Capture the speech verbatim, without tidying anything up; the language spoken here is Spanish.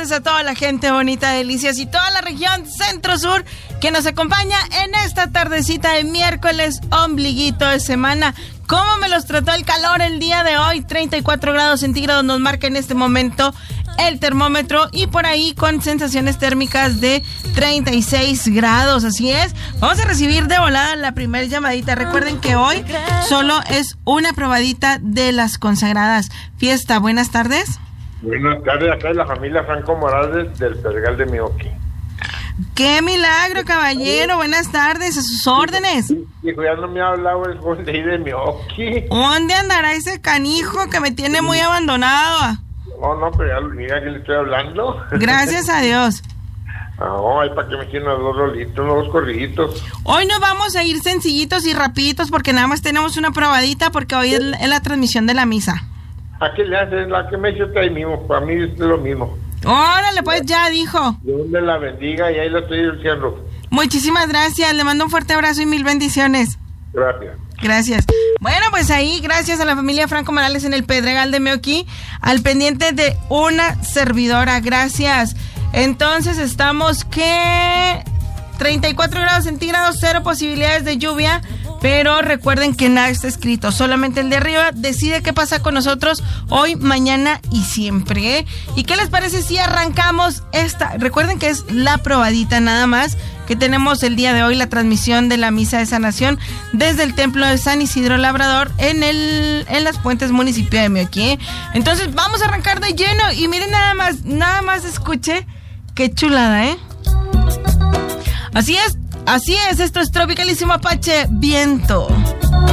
gracias a toda la gente bonita de Delicias y toda la región centro-sur que nos acompaña en esta tardecita de miércoles, ombliguito de semana. ¿Cómo me los trató el calor el día de hoy? treinta y cuatro grados centígrados nos marca en este momento el termómetro y por ahí con sensaciones térmicas de treinta y seis grados, así es. Vamos a recibir de volada la primera llamadita. Recuerden que hoy solo es una probadita de las consagradas. Fiesta, buenas tardes. Buenas tardes, acá es la familia Franco Morales del Pedregal de Mioqui. ¡Qué milagro, caballero! Buenas tardes, a sus órdenes. Hijo, ya no me ha hablado el gol de ahí de Mioqui. ¿Dónde andará ese canijo que me tiene muy abandonado? No, no, pero ya mira que le estoy hablando. Gracias a Dios. No, ay, para que me quieran dos rolitos, unos dos corriditos. Hoy nos vamos a ir sencillitos y rapiditos porque nada más tenemos una probadita porque hoy es la, es la transmisión de la misa. ¿A qué le haces? La que me hizo usted ahí mismo, para mí es lo mismo. Órale, pues ya dijo. Dios me la bendiga y ahí la estoy diciendo. Muchísimas gracias, le mando un fuerte abrazo y mil bendiciones. Gracias. Gracias. Bueno, pues ahí, gracias a la familia Franco Morales en el Pedregal de Mioqui, al pendiente de una servidora, gracias. Entonces estamos que treinta y cuatro grados centígrados, cero posibilidades de lluvia, pero recuerden que nada está escrito, solamente el de arriba decide qué pasa con nosotros hoy, mañana y siempre, ¿eh? ¿Y qué les parece si arrancamos esta? Recuerden que es la probadita nada más, que tenemos el día de hoy la transmisión de la misa de sanación desde el templo de San Isidro Labrador en el en las Puentes, municipio de Mioqui, ¿eh? Entonces vamos a arrancar de lleno y miren nada más, nada más escuche, qué chulada, ¿eh? Así es, así es, esto es Tropicalísimo Apache, viento.